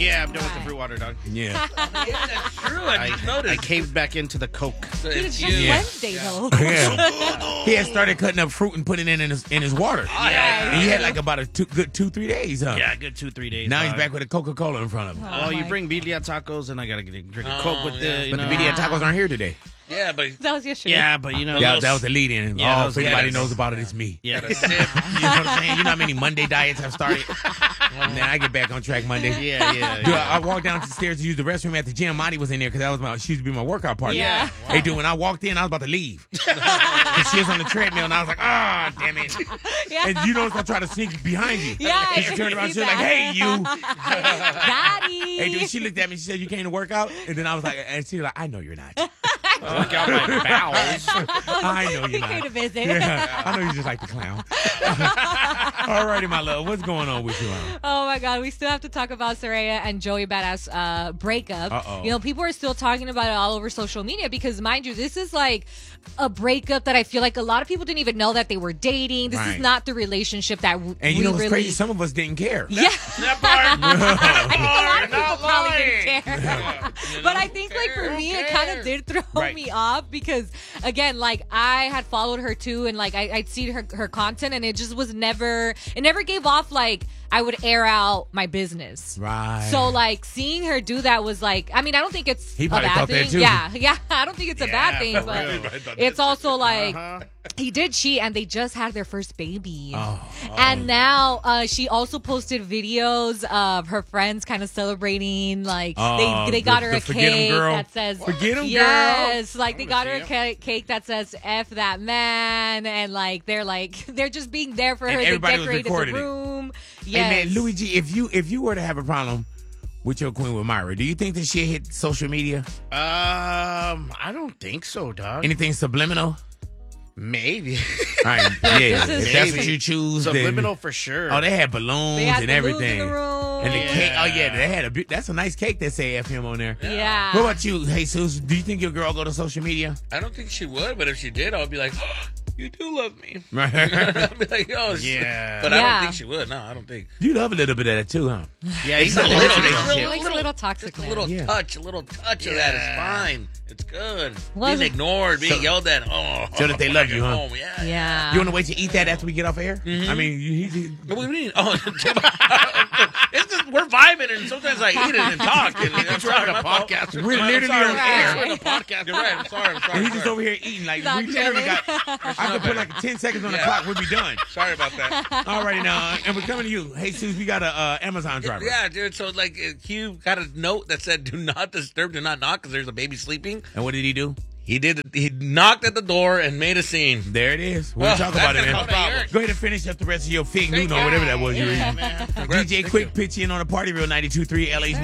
Yeah, I'm done with the fruit water, dog. Yeah. Yeah, that's true. I just noticed. I caved back into the Coke. Dude, it's just Yeah. Wednesday, though. Yeah. He had started cutting up fruit and putting it in his water. Yeah. And he had like about a good 2-3 days, huh? Yeah, good 2-3 days. Now he's dog. back with a Coca-Cola in front of him. Well, you my- bring birria tacos, and I gotta drink a Oh, Coke with yeah. the. You But the know. birria tacos aren't here today. Yeah, but That was yesterday. Yeah, but you know. That was the lead in. Yeah, that Oh, was if the anybody lead-in. knows about it, it's me. Yeah. that's it. You know what I'm saying? You know how many Monday diets I've started? And then I get back on track Monday. Yeah. Dude, I walked down the stairs to use the restroom at the gym. Monty was in there because she used to be my workout partner. Yeah. Hey, dude, when I walked in, I was about to leave. And she was on the treadmill, and I was like, ah, damn it. Yeah. And you notice I try to sneak behind you. Yeah, And she turned around, she was like, hey, you. Daddy. Hey, dude, she looked at me. She said, you came to work out? And then I was like, and she was like, I know you're not. Work out my bowels. I know He you're came to not. visit. Yeah, I know you just like to clown. All righty, my love. What's going on with you, huh? Oh my God, we still have to talk about Soraya and Joey Badass breakup. Uh-oh. You know, people are still talking about it all over social media because, mind you, this is like a breakup that I feel like a lot of people didn't even know that they were dating. This Right. is not the relationship that And you know what's really. crazy? Some of us didn't care. Yeah, That part. I think a lot You're of people not probably lying. didn't care. You know, But I think, like, for who me, it kind of cares? did throw Right. me off because, again, like, I had followed her too, and, like, I'd seen her content, and it just was never gave off, like, I would air out my business. Right. So, like, seeing her do that was, like, I mean, I don't think it's He a probably bad thought that thing. too. Yeah, I don't think it's a bad thing, for but real. it's also, like, Uh-huh. he did cheat, and they just had their first baby. Oh. And now she also posted videos of her friends kind of celebrating. Like they got her the a Forget 'em cake girl. that says Forget 'em girl. yes, like they got her see a cake that says "F that man," and like they're just being there for And her. They everybody was decorated the recording it. room. Hey, Yes. man, Louis G, if you were to have a problem with your queen with Myra, do you think that shit hit social media? I don't think so, dog. Anything subliminal? Maybe. All right, yeah. This is- If that's what you choose, then... Subliminal for sure. Oh, they had balloons They had and balloons everything. in the room. And the Yeah. cake. Oh, yeah, they had that's a nice cake that say FM on there. Yeah. What about you, Jesus? Do you think your girl go to social media? I don't think she would, but if she did, I'd be like, you do love me. Right. I'd be like, oh, Yeah. But I Yeah. don't think she would. No, I don't think. You love a little bit of that too, huh? Yeah, It's he's a a little, relationship. Likes a little toxic just a man. little Yeah. touch of that is Yeah. fine. It's good. Well, being ignored, being yelled at. Oh, So that they love you, huh? home, yeah. Yeah. You want to wait to eat that after we get off air? Mm-hmm. I mean, What do you mean? Oh, it's just, we're vibing, and sometimes I eat it and talk. And I'm sorry, the my fault. podcast. We're literally on air. We're on the podcast. You're right. I'm sorry. and he's just over here eating. Like, Not we literally chilling. got, I could put like 10 seconds on the Yeah. clock, we'll be done. Sorry about that. All righty now. And we're coming to you. Hey, Sus, we got a Amazon driver. Yeah, dude. So, like, Hugh got a note that said, do not disturb, do not knock, because there's a baby sleeping. And what did he do? He knocked at the door and made a scene. There it is. We'll Well, talk that's about it, gonna man. cause problems. Go ahead and finish up the rest of your Fig Thank Noon or you. whatever that was you were Yeah, eating. man. Congrats. DJ Thank Quick you. pitch in on a Party Real 92.3 LA's